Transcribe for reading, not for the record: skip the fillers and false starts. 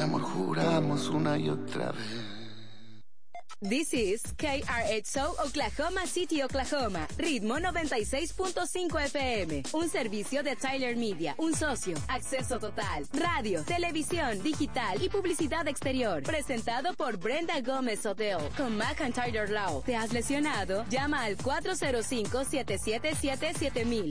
amor juramos una y otra vez. This is KRXO Oklahoma City, Oklahoma. Ritmo 96.5 FM. Un servicio de Tyler Media. Un socio. Acceso total. Radio, televisión, digital y publicidad exterior. Presentado por Brenda Gómez Hotel. Con McIntyre Law. ¿Te has lesionado? Llama al 405-777-7000.